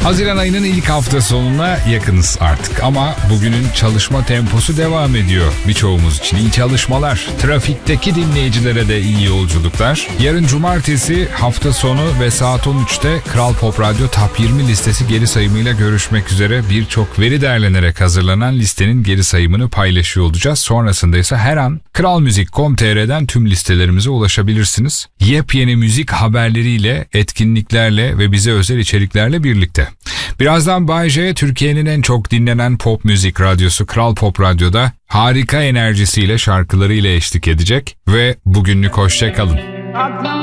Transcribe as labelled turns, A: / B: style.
A: Haziran ayının ilk hafta sonuna yakınız artık ama bugünün çalışma temposu devam ediyor. Birçoğumuz için iyi çalışmalar. Trafikteki dinleyicilere de iyi yolculuklar. Yarın cumartesi hafta sonu ve saat 13'te Kral Pop Radyo Top 20 listesi geri sayımıyla görüşmek üzere. Birçok veri derlenerek hazırlanan listenin geri sayımını paylaşıyor olacağız. Sonrasında ise her an kralmuzik.com.tr'den tüm listelerimize ulaşabilirsiniz. Yepyeni müzik haberleriyle, etkinliklerle ve bize özel içeriklerle birlikte. Birazdan Bay J, Türkiye'nin en çok dinlenen pop müzik radyosu Kral Pop Radyo'da harika enerjisiyle şarkılarıyla eşlik edecek ve bugünlük hoşça kalın.